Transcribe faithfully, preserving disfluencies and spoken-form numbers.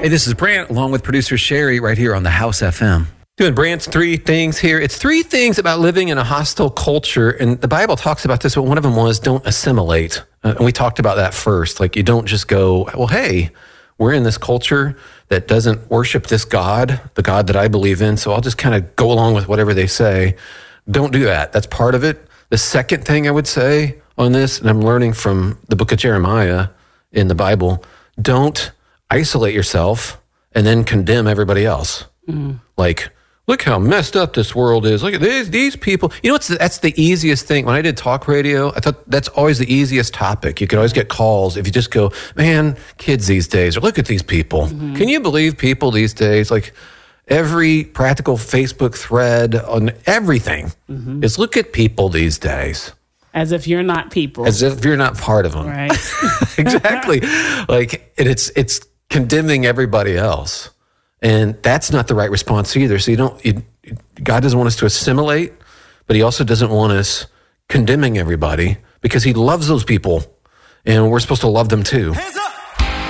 Hey, this is Brant, along with producer Sherry, right here on the House F M. Doing Brant's three things here. It's three things about living in a hostile culture, and the Bible talks about this, but one of them was don't assimilate. Uh, and we talked about that first. Like, you don't just go, well, hey, we're in this culture that doesn't worship this God, the God that I believe in, so I'll just kind of go along with whatever they say. Don't do that. That's part of it. The second thing I would say on this, and I'm learning from the book of Jeremiah in the Bible, don't isolate yourself and then condemn everybody else. Mm. Like, look how messed up this world is. Look at these, these people. You know, it's, that's the easiest thing. When I did talk radio, I thought that's always the easiest topic. You could always get calls if you just go, man, kids these days, or look at these people. Mm-hmm. Can you believe people these days? Like, every practical Facebook thread on everything mm-hmm. is look at people these days. As if you're not people. As if you're not part of them. Right. Exactly. Like, and it's it's condemning everybody else. And that's not the right response either. So you don't, you, God doesn't want us to assimilate, but he also doesn't want us condemning everybody because he loves those people and we're supposed to love them too.